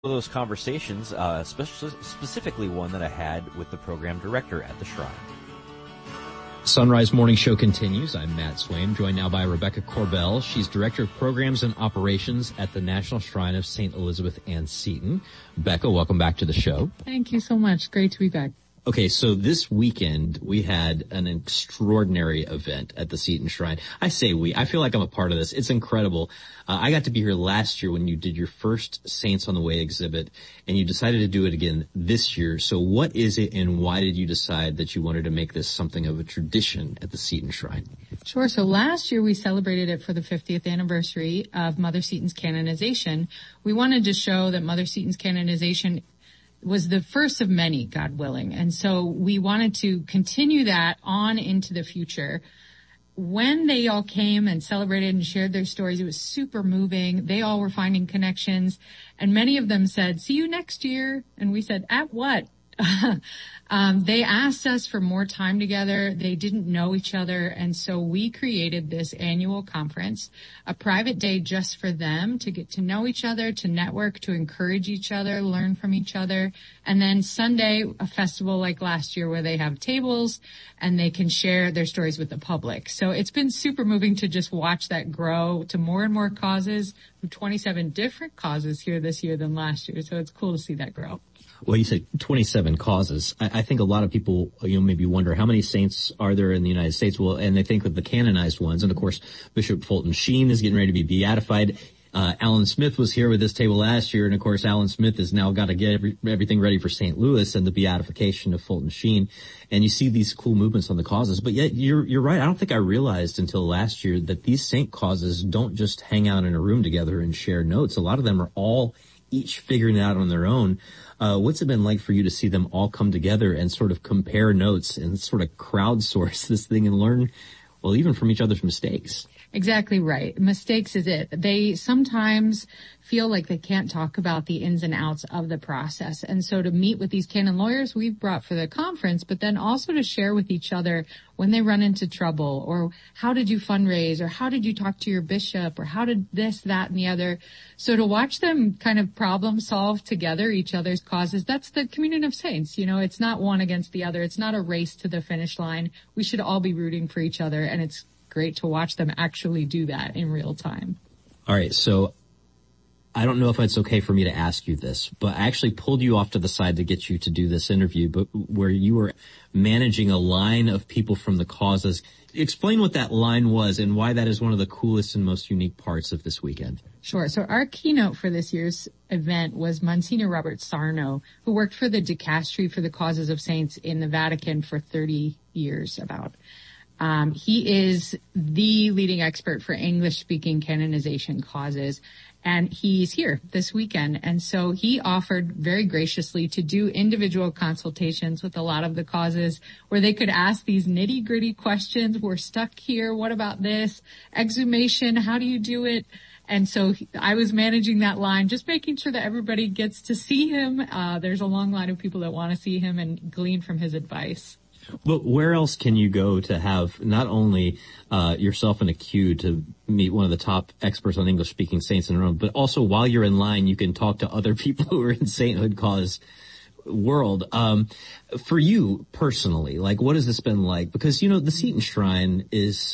those conversations, specifically one that I had with the program director at the Shrine. Sunrise Morning Show continues. I'm Matt Swaim, joined now by Rebecca Corbell. She's Director of Programs and Operations at the National Shrine of St. Elizabeth Ann Seton. Rebecca, welcome back to the show. Thank you so much. Great to be back. Okay, so this weekend we had an extraordinary event at the Seton Shrine. I say we. I feel like I'm a part of this. It's incredible. I got to be here last year when you did your first Saints on the Way exhibit, and you decided to do it again this year. So what is it, and why did you decide that you wanted to make this something of a tradition at the Seton Shrine? Sure. So last year we celebrated it for the 50th anniversary of Mother Seton's canonization. We wanted to show that Mother Seton's canonization was the first of many, God willing. And so we wanted to continue that on into the future. When they all came and celebrated and shared their stories, it was super moving. They all were finding connections. And many of them said, see you next year. And we said, at what? They asked us for more time together. They didn't know each other. And so we created this annual conference, a private day just for them to get to know each other, to network, to encourage each other, learn from each other. And then Sunday, a festival like last year where they have tables and they can share their stories with the public. So it's been super moving to just watch that grow to more and more causes, 27 different causes here this year than last year. So it's cool to see that grow. Well, you said 27 causes. I think a lot of people, maybe wonder how many saints are there in the United States? Well, and they think of the canonized ones. And of course, Bishop Fulton Sheen is getting ready to be beatified. Alan Smith was here with this table last year. And of course, Alan Smith has now got to get everything ready for St. Louis and the beatification of Fulton Sheen. And you see these cool movements on the causes. But yet you're right. I don't think I realized until last year that these saint causes don't just hang out in a room together and share notes. A lot of them are all each figuring it out on their own. What's it been like for you to see them all come together and sort of compare notes and sort of crowdsource this thing and learn, well, even from each other's mistakes? Exactly right. Mistakes is it. They sometimes feel like they can't talk about the ins and outs of the process. And so to meet with these canon lawyers we've brought for the conference, but then also to share with each other when they run into trouble, or how did you fundraise, or how did you talk to your bishop, or how did this, that, and the other. So to watch them kind of problem solve together each other's causes, that's the communion of saints. It's not one against the other. It's not a race to the finish line. We should all be rooting for each other, and it's great to watch them actually do that in real time. All right, so I don't know if it's okay for me to ask you this, but I actually pulled you off to the side to get you to do this interview, but where you were managing a line of people from the causes. Explain what that line was and why that is one of the coolest and most unique parts of this weekend. Sure. So our keynote for this year's event was Monsignor Robert Sarno, who worked for the Dicastery for the Causes of Saints in the Vatican for 30 years about. He is the leading expert for English-speaking canonization causes, and he's here this weekend. And so he offered very graciously to do individual consultations with a lot of the causes where they could ask these nitty-gritty questions. We're stuck here. What about this? Exhumation, how do you do it? And so I was managing that line, just making sure that everybody gets to see him. There's a long line of people that want to see him and glean from his advice. But where else can you go to have not only yourself in a queue to meet one of the top experts on English-speaking saints in Rome, but also while you're in line, you can talk to other people who are in sainthood cause world. For you personally, what has this been like? Because, the Seton Shrine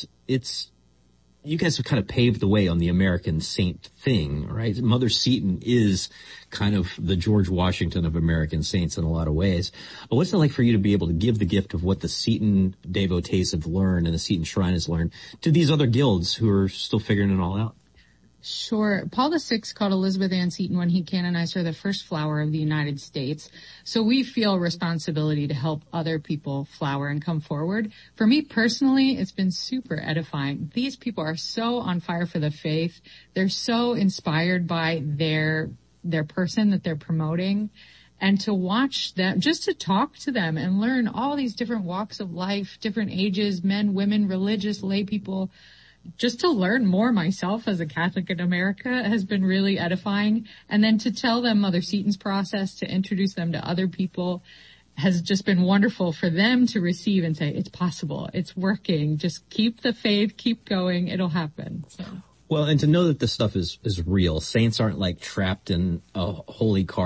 you guys have kind of paved the way on the American saint thing, right? Mother Seton is kind of the George Washington of American saints in a lot of ways. What's it like for you to be able to give the gift of what the Seton devotees have learned and the Seton Shrine has learned to these other guilds who are still figuring it all out? Sure. Paul VI called Elizabeth Ann Seton when he canonized her the first flower of the United States. So we feel responsibility to help other people flower and come forward. For me personally, it's been super edifying. These people are so on fire for the faith. They're so inspired by their person that they're promoting. And to watch them, just to talk to them and learn all these different walks of life, different ages, men, women, religious, lay people, just to learn more myself as a Catholic in America has been really edifying. And then to tell them Mother Seton's process, to introduce them to other people, has just been wonderful for them to receive and say, it's possible, it's working, just keep the faith, keep going, it'll happen. So. Well, and to know that this stuff is real. Saints aren't like trapped in a holy car